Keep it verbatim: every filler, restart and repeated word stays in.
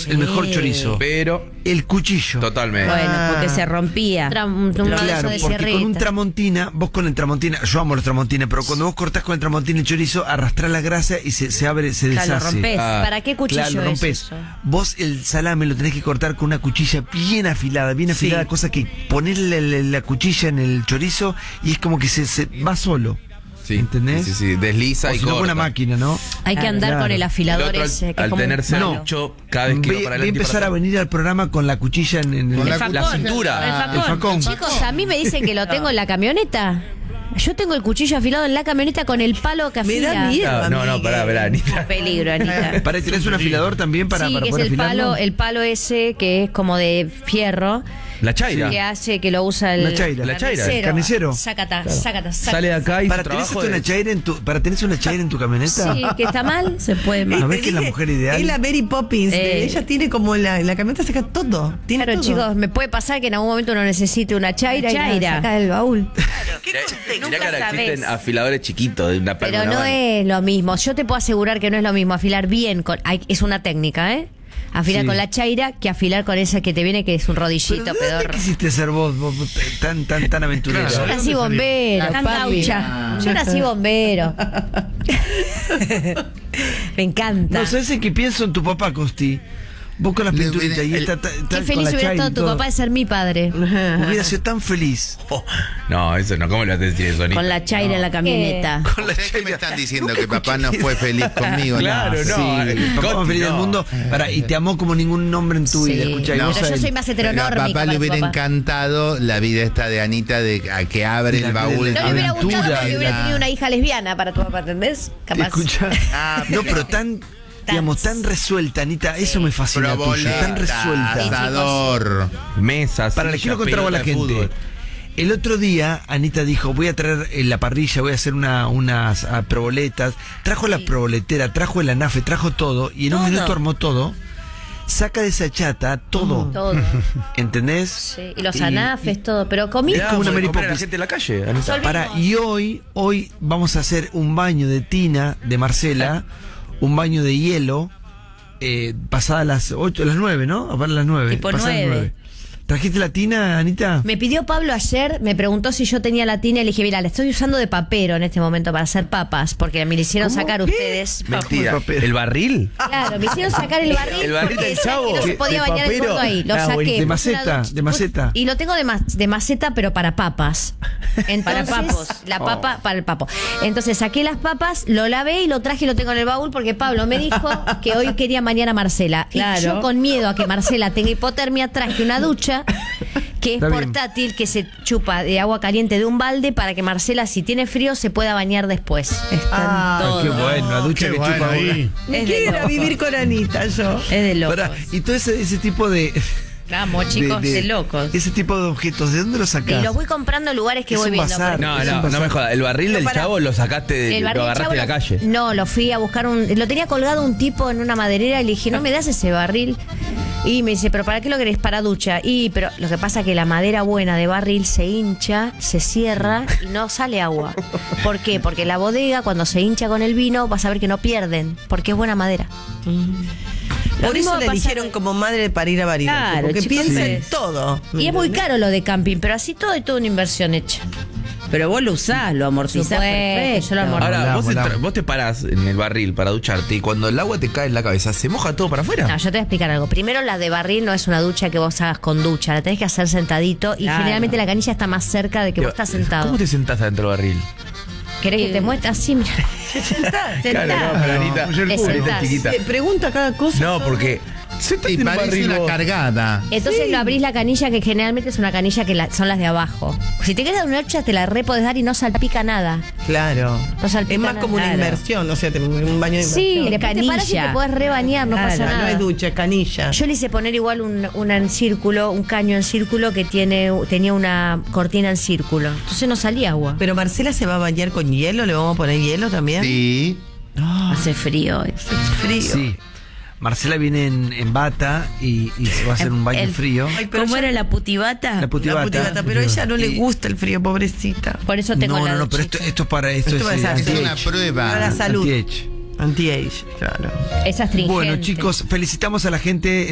hicimos el mejor chorizo. Pero el cuchillo. Totalmente. Bueno, porque se rompía. Tra- un Claro, brazo de porque con un sierrita. tramontina, vos con el tramontina, yo amo los tramontines, pero cuando vos cortás con el tramontina el chorizo, arrastrás la grasa y se, se abre, se Claro, lo deshace. rompés. Ah, ¿Para qué cuchillo Claro, lo es rompés. eso? Vos el salame lo tenés que cortar con una cuchilla bien afilada, bien afilada, Sí. cosa que ponerle la, la cuchilla en el chorizo y es como que se, se va solo. sí, ¿Entendés? Sí, sí, sí, desliza O y si no con corta. una máquina, ¿no? Hay que Claro, andar claro. con el El afilador otro, al, ese. Que al es como un tenerse palo. mucho, cada vez que Voy, iba para voy a adelante y empezar para a atrás. venir al programa con la cuchilla en, en Con el- la, la cintura. El el facón. Chicos, a mí me dicen que lo tengo en la camioneta. Yo tengo el cuchillo afilado en la camioneta con el palo que Me afila. da miedo. No, no, no, amigue. pará, pará, Anita. Peligro, Anita. Para, ¿tenés un afilador también para, sí, para que es poder el afilarlo? palo, el palo ese que es como de fierro, La chaira. que hace que lo usa el La chaira. La chaira. carnicero. Carnicero. Sácata, sácata, sácata. Sale de acá y Para su tenés trabajo una es- chaira en tu, para tenés una chaira en tu camioneta. Sí, que está mal, se puede ¿No más. ves Te que es la dije, mujer ideal? Es la Mary Poppins. de- Eh. ella tiene como la, la camioneta saca todo. Tiene Claro, todo. chicos, me puede pasar que en algún momento uno necesite una chaira, Una chaira. y la saca del baúl. Mirá, mirá que ahora sabés. existen afiladores chiquitos de una palma Pero de una no mano. es lo mismo. Yo te puedo asegurar que no es lo mismo afilar bien con. hay- es una técnica, ¿eh? Afilar Sí. con la chaira que afilar con esa que te viene que es un Pero rodillito, ¿de dónde pedorro. quisiste ser vos, vos, vos, tan, tan, tan aventurero? Yo nací bombero, La papi. gaucha. Yo nací bombero. Me encanta. No, ¿sabes en qué pienso en tu papá, Costi? Vos con las Le pinturitas y hubiera- está, está- está Qué con feliz la hubiera chaira estado y tu todo. papá de ser mi padre. Hubiera sido tan feliz. Oh, no, eso no. ¿Cómo le vas a decir eso, Anita? Con la chaira en la camioneta. Con la ¿Ustedes qué me chaira. están diciendo? Que papá no fue feliz conmigo. Claro, no. Sí, eh, papá más Costi, feliz del no. mundo. Pará, y te amó como ningún hombre en tu Sí, vida. Escucha, y pero vos a yo él. soy más Pero a heteronórmica. papá le para tu hubiera papá. encantado la vida esta de Anita de a que abre La el baúl. vida No le hubiera aventura, gustado porque hubiera la- tenido una hija lesbiana para tu papá, ¿entendés? Capaz. Escucha. Ah, No, pero tan, digamos, tan resuelta, Anita. Eso me fascina tuyo. Tan resuelta. asador. Mesas. Para, le quiero contar algo a la gente. El otro día, Anita dijo, voy a traer en la parrilla, voy a hacer una, unas ah, proboletas. Trajo la proboletera, trajo el anafe, trajo todo. Y en un Todo. minuto armó todo. Saca de esa chata todo. Todo. ¿Entendés? Sí, y los anafes, todo. Pero comí. Es como una Mary a la Poppins. gente en la calle, Anita. Para, y hoy, hoy vamos a hacer un baño de tina de Marcela, un baño de hielo, eh, pasada las ocho, las nueve, ¿no? A para las nueve. Tipo pasadas las nueve. ¿Trajiste la tina, Anita? Me pidió Pablo ayer, me preguntó si yo tenía la tina y le dije, mira, la estoy usando de papero en este momento para hacer papas, porque me la hicieron ¿Cómo? sacar ¿Qué? ustedes. Mentira. Como el papel. ¿El barril? Claro, me hicieron sacar el barril, El barril porque del decían Chavo. que no se ¿De- podía de bañar el papero? gordo ahí. Lo Ah, saqué. buenísimo. De puse una maceta, ducha- de maceta. Y lo tengo de, ma- de maceta, pero para papas. Entonces, Para papos. La papa para el papo. Entonces saqué las papas, lo lavé y lo traje y lo tengo en el baúl porque Pablo me dijo que hoy quería mañana a Marcela. Claro. Y yo con miedo a que Marcela tenga hipotermia traje una ducha que es Está bien. portátil, que se chupa de agua caliente de un balde para que Marcela, si tiene frío, se pueda bañar después. Están Ah, todos. Qué bueno, la ducha Qué que bueno chupa ahí. Me Es de quiero ir a loco. vivir con Anita yo. Es de locos. Pará, y todo ese, ese tipo de, Vamos, chicos, de, locos. ese tipo de objetos, ¿de dónde los Y sacás? los voy comprando en lugares que Es voy un viendo. bazar. por No, Es un no, no bazar. me jodas. El barril No, del pará. Chavo lo sacaste, de- El lo barril agarraste de la Chavo calle. lo- No, lo fui a buscar un. Lo tenía colgado un tipo en una maderera y le dije, ¿no me das ese barril? Y me dice, ¿pero para qué lo querés? Para ducha. Y, pero lo que pasa es que la madera buena de barril se hincha, se cierra y no sale agua. ¿Por qué? Porque la bodega, cuando se hincha con el vino, vas a ver que no pierden, porque es buena madera. Lo Por mismo eso va a la pasar- eligieron como madre para ir a Bariloche. Claro, porque chicos, piensa sí. en todo. Y es muy caro lo de camping, pero así todo y toda una inversión hecha. Pero vos lo usás, lo amortizás Supuesto, perfecto. yo lo amortizo. Ahora, Volá, vos, volá. entra- vos te parás en el barril para ducharte y cuando el agua te cae en la cabeza, ¿se moja todo para afuera? No, yo te voy a explicar algo. Primero, la de barril no es una ducha que vos hagas con ducha, la tenés que hacer sentadito y Claro. generalmente la canilla está más cerca de que vos estás sentado. ¿Cómo te sentás adentro del barril? ¿Querés que te muestre así? Mira. Sentá. Claro, no, pero Anita, Ayer Te fue. Anita sentás. chiquita. Eh, Pregunta cada cosa. No, son- porque sentate Y en el parece barril una vos. cargada. Entonces lo abrís la canilla, que generalmente es una canilla que la- son las de abajo. Si te quedas dar una ducha, te la re podés dar y no salpica nada. Claro. No salpica Es más nada. como una Claro. inversión, o sea, te- un baño de Sí, inversión. después te parás y te canilla. podés rebañar, no Claro, pasa nada. no es ducha, es canilla. Yo le hice poner igual un, una en círculo, un caño en círculo que tiene tenía una cortina en círculo. Entonces no salía agua. Pero Marcela se va a bañar con hielo, ¿le vamos a poner hielo también? Sí. Hace frío. Es frío. Sí. Marcela viene en, en bata y, y se va a hacer un baño El- frío. Ay, pero ¿Cómo ya- era la putibata? La putivata. La putivata, pero a ella no le Y- gusta el frío, pobrecita. Por eso tengo No, la no, no, pero esto, duchita. esto es para esto, Esto es, va a eh, ser Es una anti-age. prueba. Para la salud. Anti-age. Anti-age, claro. Es astringente. Bueno, chicos, felicitamos a la gente.